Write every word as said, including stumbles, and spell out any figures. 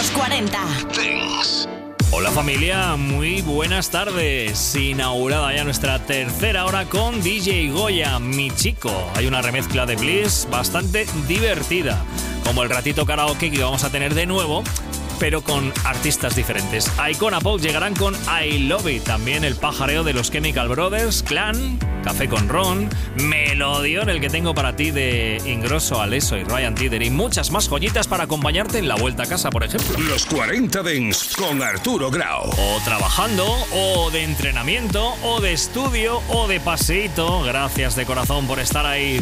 Los cuarenta Dance. Hola familia, muy buenas tardes. Inaugurada ya nuestra tercera hora con D J Goya, mi chico. Hay una remezcla de Bliss bastante divertida, como el ratito karaoke que vamos a tener de nuevo, pero con artistas diferentes. Icona Pop llegarán con I Love It, también el pajareo de los Chemical Brothers, Clan, Café con Ron, Melodión, el que tengo para ti de Ingrosso, Alesso y Ryan Tedder, y muchas más joyitas para acompañarte en la vuelta a casa, por ejemplo. Los cuarenta Dance con Arturo Grau. O trabajando, o de entrenamiento, o de estudio, o de paseíto. Gracias de corazón por estar ahí.